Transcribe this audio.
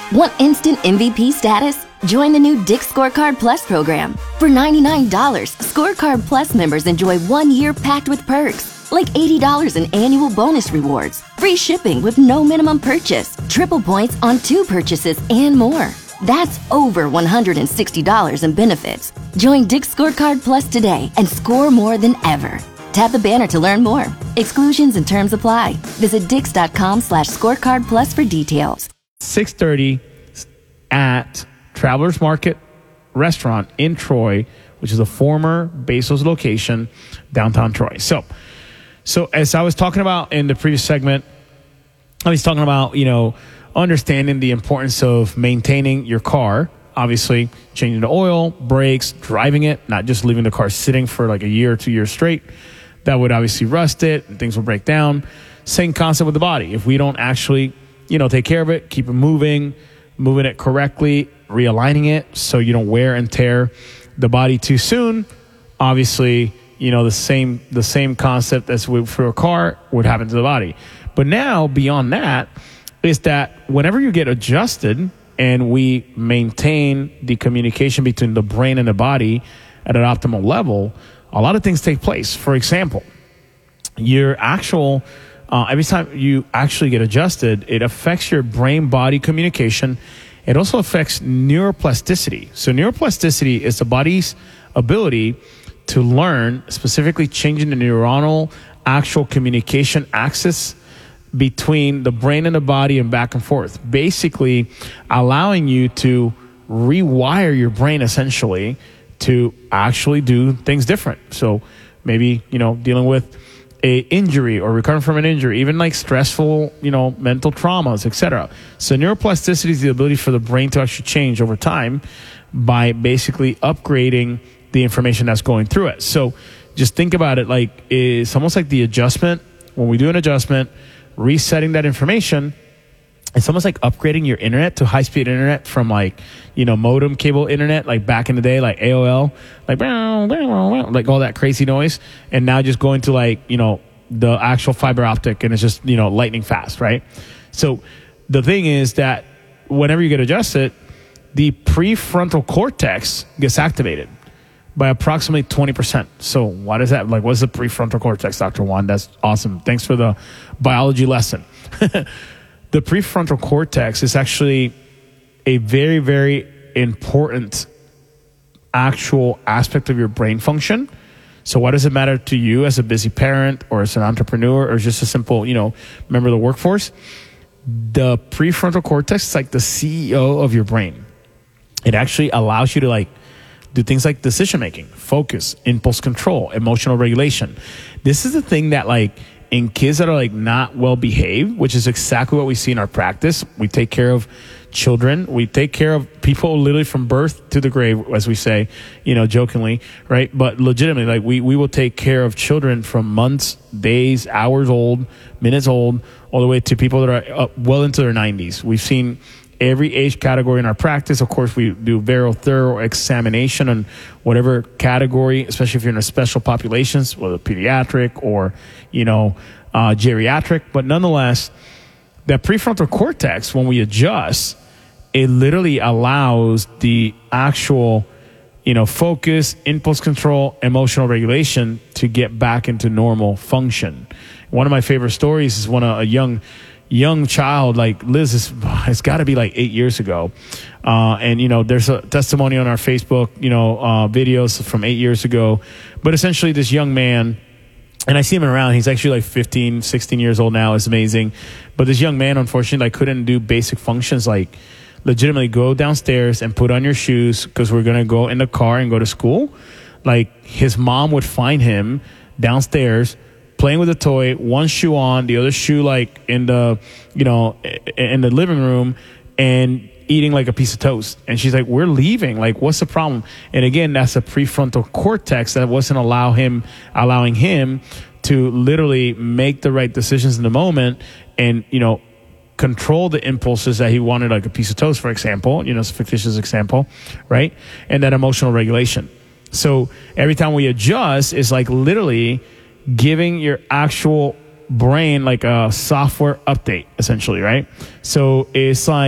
Want instant MVP status? Join the new Dick's Scorecard Plus program. For $99, Scorecard Plus members enjoy 1 year packed with perks, like $80 in annual bonus rewards, free shipping with no minimum purchase, triple points on 2 purchases, and more. That's over $160 in benefits. Join Dick's Scorecard Plus today and score more than ever. Tap the banner to learn more. Exclusions and terms apply. Visit dix.com/scorecard plus for details. 6:30 at Travelers Market Restaurant in Troy, which is a former Bezos location, downtown Troy. So as I was talking about in the previous segment, I was talking about, understanding the importance of maintaining your car, obviously changing the oil, brakes, driving it, not just leaving the car sitting for like a year or 2 years straight. That would obviously rust it and things will break down. Same concept with the body. If we don't actually, take care of it, keep it moving it correctly, realigning it so you don't wear and tear the body too soon, obviously, the same concept as for a car would happen to the body. But now, beyond that, is that whenever you get adjusted and we maintain the communication between the brain and the body at an optimal level, a lot of things take place. For example, your actual every time you actually get adjusted, it affects your brain-body communication. It also affects neuroplasticity. So neuroplasticity is the body's ability to learn, specifically changing the neuronal actual communication axis between the brain and the body and back and forth, basically allowing you to rewire your brain essentially to actually do things different. So maybe, dealing with a injury or recovering from an injury, even like stressful, mental traumas, etc. So neuroplasticity is the ability for the brain to actually change over time by basically upgrading the information that's going through it. So just think about it like it's almost like the adjustment. When we do an adjustment, resetting that information, it's almost like upgrading your internet to high-speed internet from modem cable internet, like back in the day, like AOL, like all that crazy noise. And now just going to the actual fiber optic and it's just, lightning fast, right? So the thing is that whenever you get adjusted, the prefrontal cortex gets activated by approximately 20%. So what is that? What's the prefrontal cortex, Dr. Juan? That's awesome. Thanks for the biology lesson. The prefrontal cortex is actually a very, very important actual aspect of your brain function. So why does it matter to you as a busy parent or as an entrepreneur or just a simple, member of the workforce? The prefrontal cortex is like the CEO of your brain. It actually allows you to do things like decision making, focus, impulse control, emotional regulation. This is the thing that in kids that are not well behaved, which is exactly what we see in our practice. We take care of children. We take care of people literally from birth to the grave, as we say, jokingly, right? But legitimately, we will take care of children from months, days, hours old, minutes old, all the way to people that are well into their 90s. We've seen every age category in our practice. Of course, we do very thorough examination on whatever category, especially if you're in a special populations, whether pediatric or, geriatric. But nonetheless, that prefrontal cortex, when we adjust, it literally allows the actual, focus, impulse control, emotional regulation to get back into normal function. One of my favorite stories is a young child, Liz, it's got to be 8 years ago. And, there's a testimony on our Facebook, videos from 8 years ago. But essentially this young man, and I see him around, he's actually 15, 16 years old now. It's amazing. But this young man, unfortunately, couldn't do basic functions legitimately go downstairs and put on your shoes because we're going to go in the car and go to school. His mom would find him downstairs playing with a toy, one shoe on, the other shoe in the living room, and eating a piece of toast. And she's like, we're leaving. What's the problem? And again, that's a prefrontal cortex that wasn't allowing him to literally make the right decisions in the moment and, control the impulses that he wanted, like a piece of toast, for example, it's a fictitious example, right? And that emotional regulation. So every time we adjust, it's literally giving your actual brain a software update, essentially, right? So it's